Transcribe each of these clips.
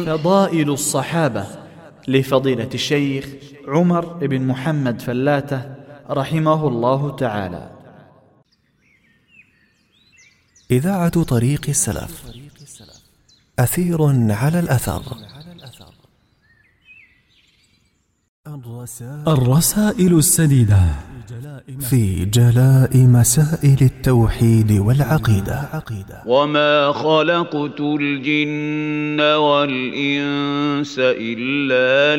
فضائل الصحابة لفضيلة الشيخ عمر بن محمد فلاتة رحمه الله تعالى. إذاعة طريق السلف، أثير على الأثر. الرسائل السديدة في جلاء مسائل التوحيد والعقيدة. وما خلقت الجن والإنس إلا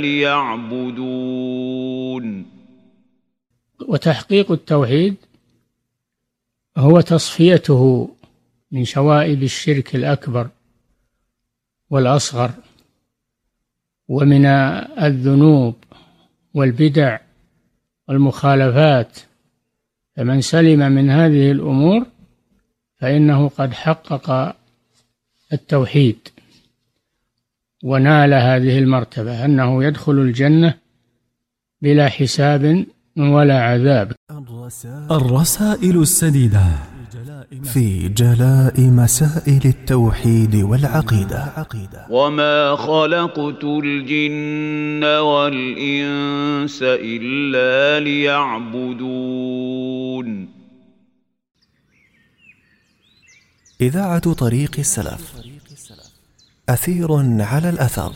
ليعبدون. وتحقيق التوحيد هو تصفيته من شوائب الشرك الأكبر والأصغر، ومن الذنوب والبدع والمخالفات، فمن سلم من هذه الأمور فإنه قد حقق التوحيد ونال هذه المرتبة، أنه يدخل الجنة بلا حساب ولا عذاب. الرسائل السديدة في جلاء مسائل التوحيد والعقيدة. وما خلقت الجن والإنس إلا ليعبدون. إذاعة طريق السلف، أثير على الأثر.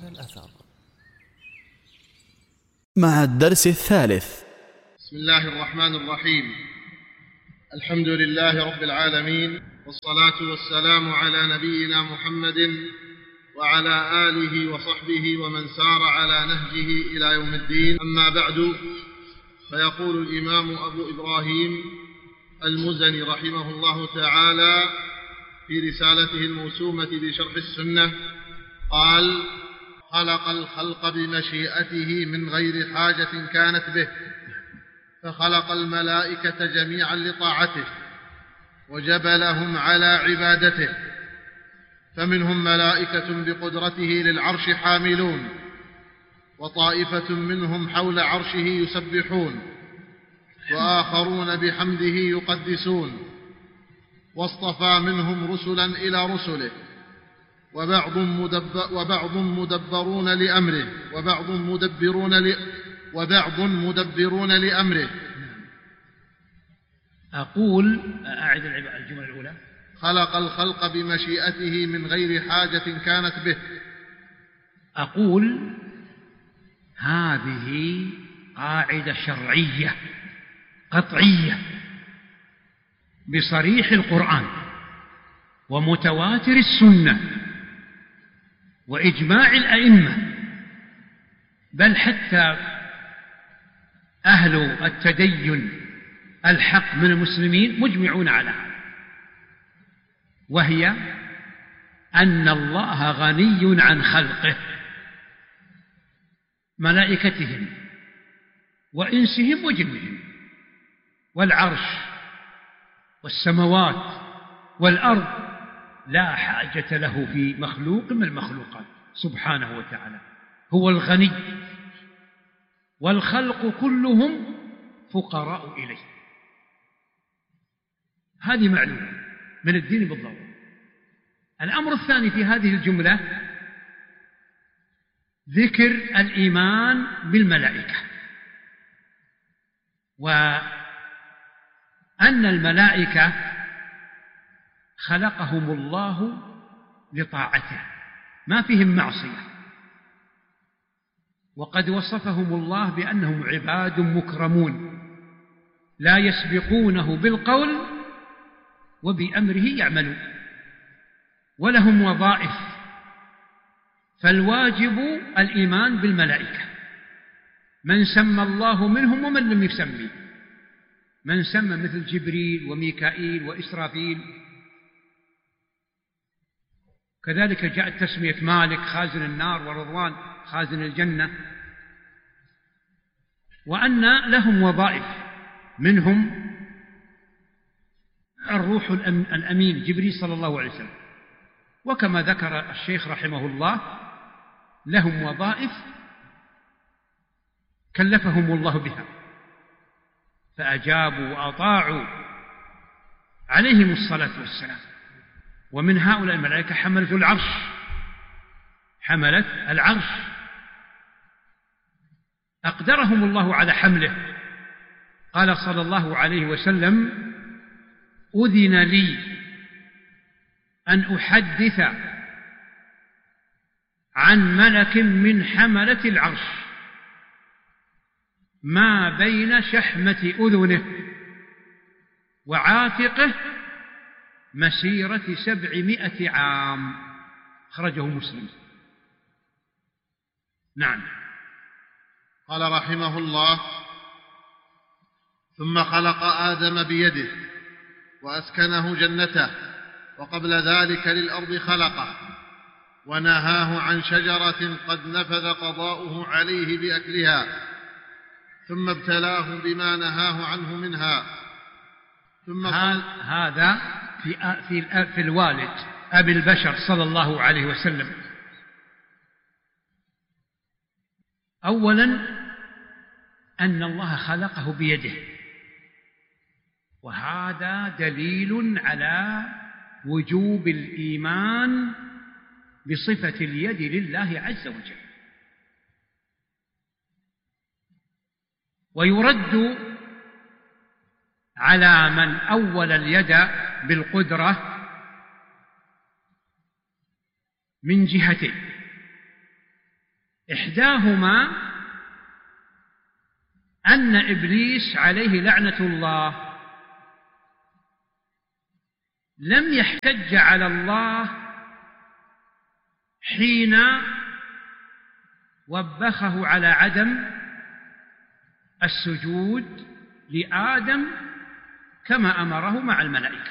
مع الدرس الثالث. بسم الله الرحمن الرحيم. الحمد لله رب العالمين، والصلاة والسلام على نبينا محمد وعلى آله وصحبه ومن سار على نهجه إلى يوم الدين. أما بعد، فيقول الإمام أبو إبراهيم المزني رحمه الله تعالى في رسالته الموسومة بشرح السنة، قال: خلق الخلق بمشيئته من غير حاجة كانت به، فخلق الملائكة جميعا لطاعته وجبلهم على عبادته، فمنهم ملائكة بقدرته للعرش حاملون، وطائفة منهم حول عرشه يسبحون، وآخرون بحمده يقدسون، واصطفى منهم رسلا إلى رسله، وبعض مدبرون لأمره وبعض مدبرون لأمره. أقول أعد الجملة الأولى: خلق الخلق بمشيئته من غير حاجة كانت به. أقول هذه قاعدة شرعية قطعية بصريح القرآن ومتواتر السنة وإجماع الأئمة، بل حتى أهل التدين الحق من المسلمين مجمعون على هذا، وهي أن الله غني عن خلقه، ملائكتهم وإنسهم وجنهم، والعرش والسماوات والأرض لا حاجة له في مخلوق من المخلوقات سبحانه وتعالى، هو الغني، والخلق كلهم فقراء إليه. هذه معلومة من الدين بالضرورة. الأمر الثاني في هذه الجملة ذكر الإيمان بالملائكة، وأن الملائكة خلقهم الله لطاعته، ما فيهم معصية، وقد وصفهم الله بأنهم عباد مكرمون لا يسبقونه بالقول وبأمره يعملون، ولهم وظائف، فالواجب الإيمان بالملائكة، من سمى الله منهم ومن لم يسمي، من سمى مثل جبريل وميكائيل وإسرافيل. كذلك جاءت تسمية مالك خازن النار ورضوان خازن الجنة، وأن لهم وظائف، منهم الروح الأمين جبريل صلى الله عليه وسلم، وكما ذكر الشيخ رحمه الله لهم وظائف كلفهم الله بها فأجابوا وأطاعوا عليهم الصلاة والسلام. ومن هؤلاء الملائكة حملة العرش، حملة العرش، أقدرهم الله على حمله. قال صلى الله عليه وسلم: أذن لي أن أحدث عن ملك من حملة العرش ما بين شحمة أذنه وعاتقه مسيرة 700 عام. أخرجه مسلم. نعم. قال رحمه الله: ثم خلق آدم بيده وأسكنه جنته، وقبل ذلك للأرض خلقه ونهاه عن شجرة قد نفذ قضاؤه عليه بأكلها، ثم ابتلاه بما نهاه عنه منها. ثم هذا في الوالد أبي البشر صلى الله عليه وسلم. أولا أن الله خلقه بيده، وهذا دليل على وجوب الإيمان بصفة اليد لله عز وجل. ويرد على من أول اليد بالقدرة من جهتين: إحداهما أن إبليس عليه لعنة الله لم يحتج على الله حين وبخه على عدم السجود لآدم كما أمره مع الملائكة،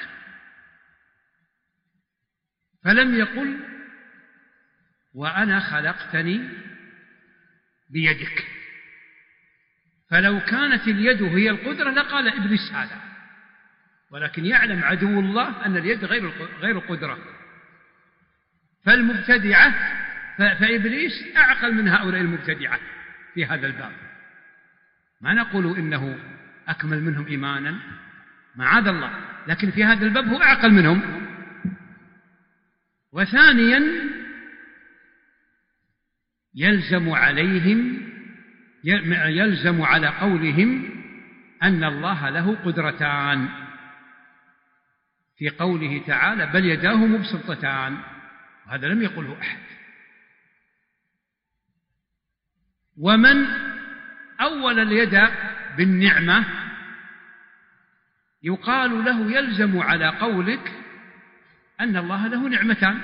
فلم يقل: وأنا خلقتني بيدك. فلو كانت اليد هي القدرة لقال إبليس هذا، ولكن يعلم عدو الله أن اليد غير القدرة. فالمبتدعة فإبليس أعقل من هؤلاء المبتدعة في هذا الباب. ما نقول إنه أكمل منهم إيمانا، معاذ الله، لكن في هذا الباب هو أعقل منهم. وثانيا يلزم على قولهم أن الله له قدرتان، في قوله تعالى: بل يداه مبسوطتان، وهذا لم يقله أحد. ومن أول اليد بالنعمة يقال له: يلزم على قولك أن الله له نعمتان،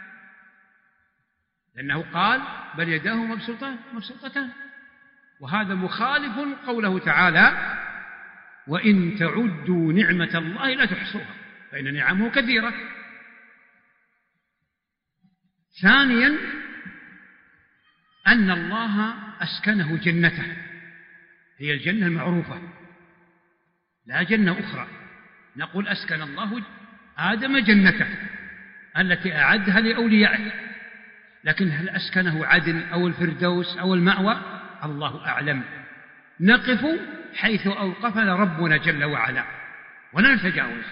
لأنه قال: بل يداه مبسوطتان، وهذا مخالف قوله تعالى: وإن تعدوا نعمة الله لا تحصوها، فإن نعمه كثيرة. ثانيا أن الله أسكنه جنته، هي الجنة المعروفة، لا جنة أخرى. نقول: أسكن الله آدم جنته التي أعدها لأوليائه، لكن هل أسكنه عدن أو الفردوس أو المأوى؟ الله أعلم. نقف حيث أوقفنا ربنا جل وعلا ولا نتجاوز.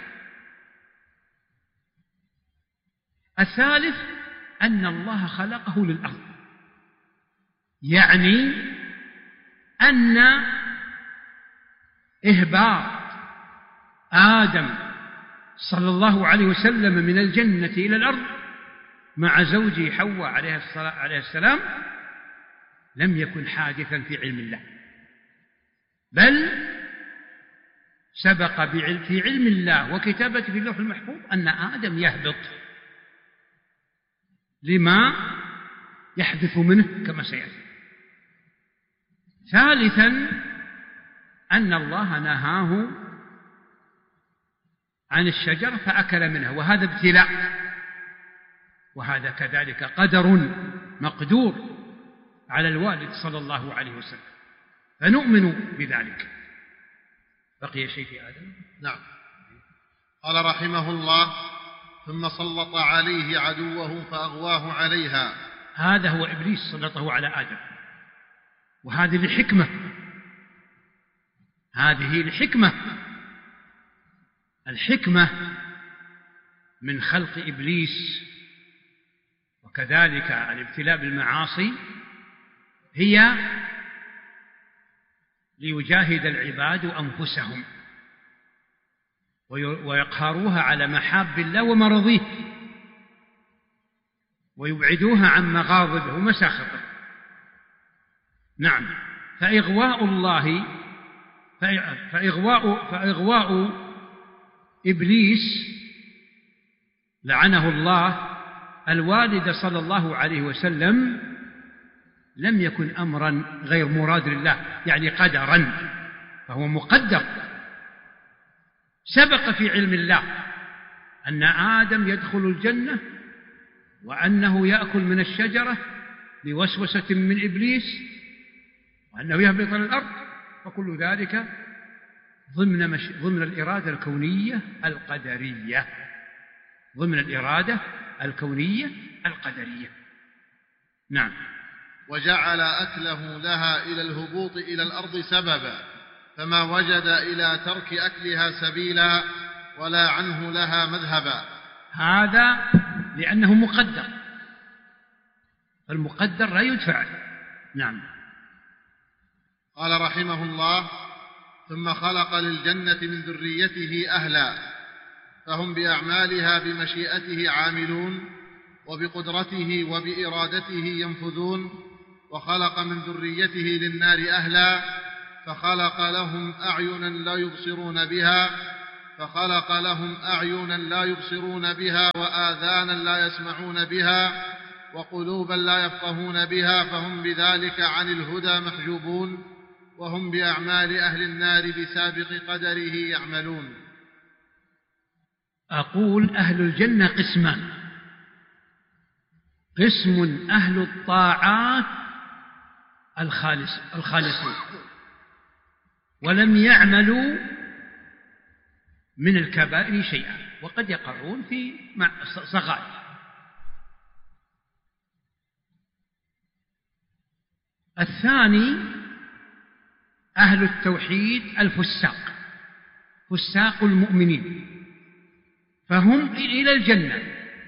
الثالث أن الله خلقه للأرض، يعني أن إهباط آدم صلى الله عليه وسلم من الجنة إلى الأرض مع زوجه حواء عليه السلام لم يكن حادثا في علم الله، بل سبق في علم الله وكتابته في اللوح المحفوظ أن آدم يهبط لما يحدث منه كما سيأتي. ثالثا أن الله نهاه عن الشجرة فأكل منها، وهذا ابتلاء، وهذا كذلك قدر مقدور على الوالد صلى الله عليه وسلم، فنؤمن بذلك. بقي شيء في آدم؟ نعم. قال رحمه الله: ثم سلط عليه عدوه فأغواه عليها. هذا هو إبليس سلطه على آدم، وهذه الحكمة، هذه الحكمة من خلق إبليس وكذلك الابتلاء بالمعاصي هي ليجاهد العباد أنفسهم ويقهروها على محاب الله ومرضيه، ويبعدوها عن مغاضبه ومساخطه. نعم، فإغواء إبليس لعنه الله الوالد صلى الله عليه وسلم لم يكن أمرا غير مراد لله، يعني قدرا، فهو مقدر. سبق في علم الله أن آدم يدخل الجنة وأنه يأكل من الشجرة بوسوسة من إبليس وأنه يهبط إلى الأرض، فكل ذلك ضمن الإرادة الكونية القدرية، ضمن الإرادة الكونية القدرية. نعم. وجعل أكله لها إلى الهبوط إلى الأرض سببا، فما وجد إلى ترك أكلها سبيلا ولا عنه لها مذهبا. هذا لأنه مقدر، المقدر لا يدفع. نعم. قال رحمه الله: ثم خلق للجنة من ذريته أهلا، فهم بأعمالها بمشيئته عاملون، وبقدرته وبإرادته ينفذون. وخلق من ذريته للنار أهلا، فخلق لهم أعينا لا يبصرون بها وآذانا لا يسمعون بها وقلوبا لا يفقهون بها، فهم بذلك عن الهدى محجوبون، وهم بأعمال أهل النار بسابق قدره يعملون. أقول أهل الجنة قسمان: قسم أهل الطاعات الخالصون ولم يعملوا من الكبائر شيئا، وقد يقرون في صغائر. الثاني أهل التوحيد الفساق، فساق المؤمنين، فهم إلى الجنة،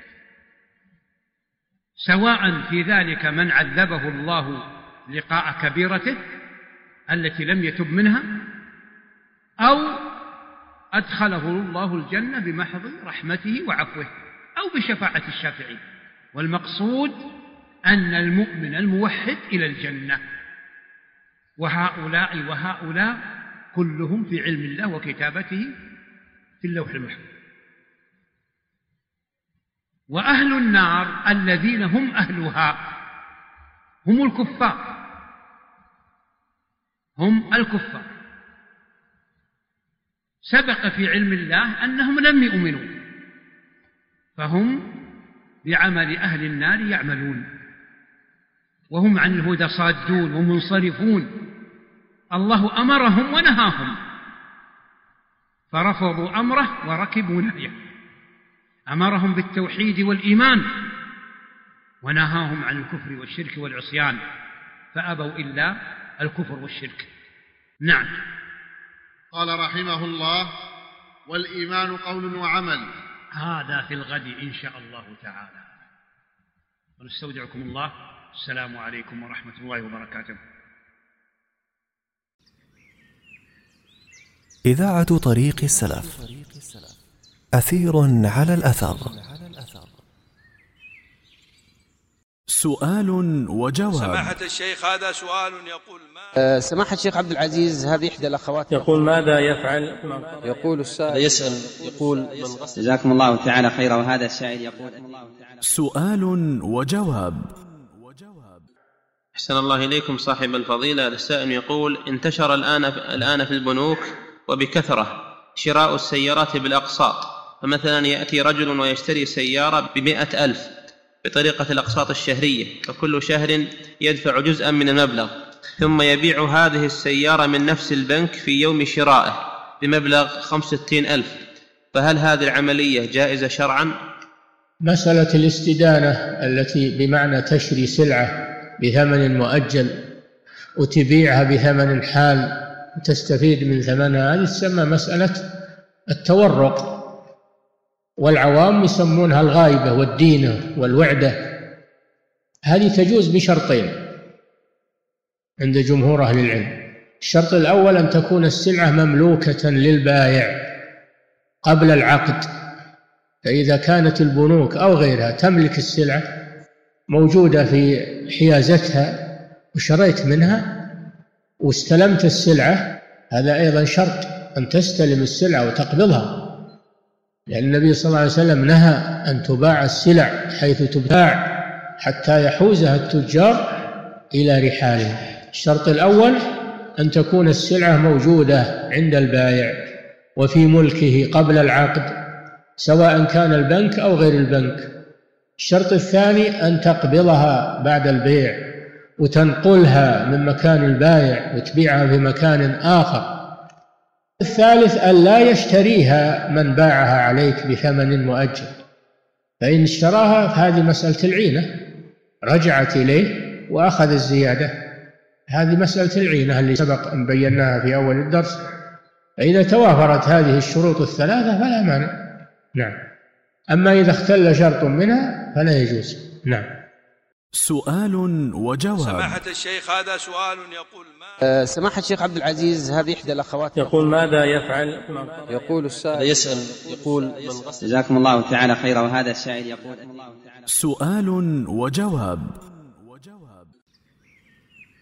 سواء في ذلك من عذبه الله لقاء كبيرته التي لم يتب منها، أو أدخله الله الجنة بمحض رحمته وعفوه، أو بشفاعة الشافعين. والمقصود أن المؤمن الموحد إلى الجنة، وهؤلاء كلهم في علم الله وكتابته في اللوح المحفوظ. وأهل النار الذين هم أهلها هم الكفار، سبق في علم الله أنهم لم يؤمنوا، فهم بعمل أهل النار يعملون، وهم عن الهدى صادون ومنصرفون. الله أمرهم ونهاهم فرفضوا أمره وركبوا نهيه، أمرهم بالتوحيد والإيمان ونهاهم عن الكفر والشرك والعصيان، فأبوا إلا الكفر والشرك. نعم. قال رحمه الله: والإيمان قول وعمل. هذا في الغد إن شاء الله تعالى، ونستودعكم الله. السلام عليكم ورحمة الله وبركاته. إذاعة طريق السلف، أثير على الأثر. سؤال وجواب. سماحة الشيخ، هذا سؤال يقول: ما سماحة الشيخ عبد العزيز، هذه إحدى الأخوات يقول: ماذا يفعل؟ يقول السائل يسأل يقول: جزاكم الله تعالى خيرا. وهذا السائل يقول: سؤال وجواب. أحسن الله إليكم صاحب الفضيلة. السائل يقول: انتشر الآن في البنوك وبكثرة شراء السيارات بالأقساط، فمثلا يأتي رجل ويشتري سيارة ب100,000 بطريقة الأقساط الشهرية، فكل شهر يدفع جزءا من المبلغ، ثم يبيع هذه السيارة من نفس البنك في يوم شرائه بمبلغ 65,000، فهل هذه العملية جائزة شرعا؟ مسألة الاستدانة التي بمعنى تشري سلعة بثمن مؤجل وتبيعها بثمن حال وتستفيد من ثمنها، هذه تسمى مسألة التورق، والعوام يسمونها الغايبة والدينة والوعدة، هذه تجوز بشرطين عند جمهور أهل العلم. الشرط الأول أن تكون السلعة مملوكة للبائع قبل العقد، فإذا كانت البنوك أو غيرها تملك السلعة موجودة في حيازتها وشريت منها واستلمت السلعة، هذا أيضا شرط أن تستلم السلعة وتقبضها، لأن النبي صلى الله عليه وسلم نهى أن تباع السلع حيث تباع حتى يحوزها التجار إلى رحالهم. الشرط الأول أن تكون السلعة موجودة عند البائع وفي ملكه قبل العقد، سواء كان البنك أو غير البنك. الشرط الثاني أن تقبضها بعد البيع وتنقلها من مكان البائع وتبيعها في مكان آخر. الثالث أن لا يشتريها من باعها عليك بثمن مؤجل، فإن اشتراها فهذه مسألة العينة، رجعت إليه وأخذ الزيادة، هذه مسألة العينة اللي سبق أن بيناها في أول الدرس. فإذا توافرت هذه الشروط الثلاثة فلا مانع. نعم. أما إذا اختل شرط منها فلا يجوز. نعم. سؤال وجواب. سماحة الشيخ هذا سؤال يقول سماحة الشيخ عبد العزيز، هذه إحدى الأخوات يقول ماذا يفعل؟ يقول السائل يسأل يقول جزاكم الله تعالى خيرا. وهذا السائل يقول سؤال وجواب.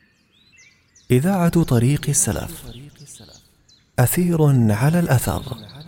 إذاعة طريق السلف، أثير على الأثر.